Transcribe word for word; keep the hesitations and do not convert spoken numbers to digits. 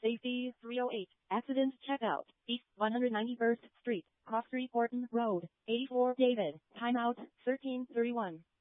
Safety three oh eight. Accident checkout. East one hundred ninety-first Street. Cross Street Horton Road. eighty-four David. Timeout thirteen thirty-one.